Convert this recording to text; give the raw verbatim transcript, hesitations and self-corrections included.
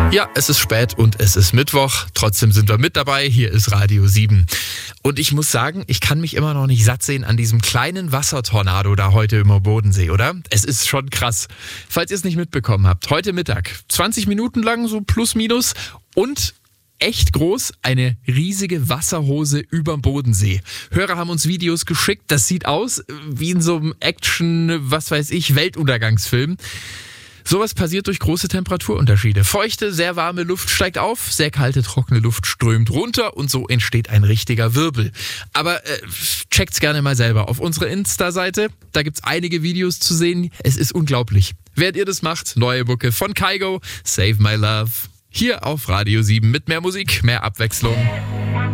Ja, es ist spät und es ist Mittwoch. Trotzdem sind wir mit dabei. Hier ist Radio sieben. Und ich muss sagen, ich kann mich immer noch nicht satt sehen an diesem kleinen Wassertornado da heute im Bodensee, oder? Es ist schon krass. Falls ihr es nicht mitbekommen habt, heute Mittag, zwanzig Minuten lang, so plus minus, und echt groß, eine riesige Wasserhose überm Bodensee. Hörer haben uns Videos geschickt, das sieht aus wie in so einem Action, was weiß ich, Weltuntergangsfilm. Sowas passiert durch große Temperaturunterschiede. Feuchte, sehr warme Luft steigt auf, sehr kalte, trockene Luft strömt runter und so entsteht ein richtiger Wirbel. Aber äh, checkt's gerne mal selber auf unserer Insta-Seite. Da gibt's einige Videos zu sehen. Es ist unglaublich. Während ihr das macht, neue Mucke von Kygo, Save My Love. Hier auf Radio sieben mit mehr Musik, mehr Abwechslung.